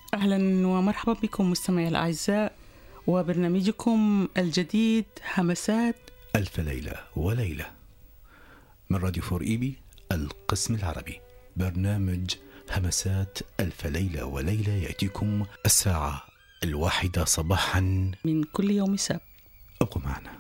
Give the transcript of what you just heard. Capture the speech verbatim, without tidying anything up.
أهلا ومرحبا بكم مستمعي الأعزاء وبرنامجكم الجديد همسات ألف ليلة وليلة من راديو فور إيبي القسم العربي. برنامج همسات ألف ليلة وليلة يأتيكم الساعة الواحدة صباحا من كل يوم سبت. ابقوا معنا.